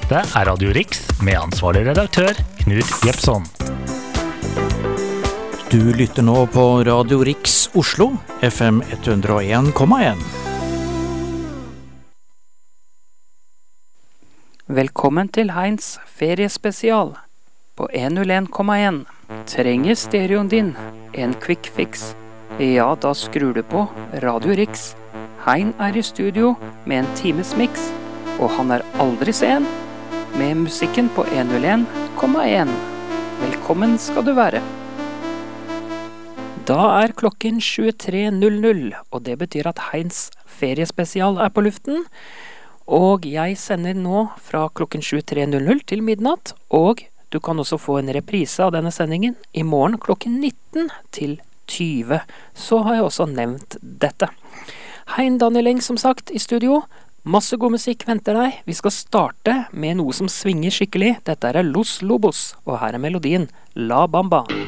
Dette Radio Rix med ansvarlig redaktør Knut Jepson. Du lytter nå på Radio Rix Oslo, FM 101,1. Velkommen til Heinz feriespesial på 101,1. Trenger stereoen din en quick fix? Ja, da skrur du på Radio Rix. Hein i studio med en times mix, og han aldri sen med musikken på 101,1. Velkommen skal du være. Da klokken 23:00, og det betyr at Heinz feriespesial på luften. Og jeg sender nå fra klokken 23:00 til midnatt, og du kan også få en reprise av denne sendingen i morgen klokken 19 til 20. Så har jeg også nevnt dette. Hein Daniel Eng som sagt i studio. Masse god musikk venter deg. Vi skal starte med noe som svinger skikkelig. Dette Los Lobos, og her melodien La Bamba.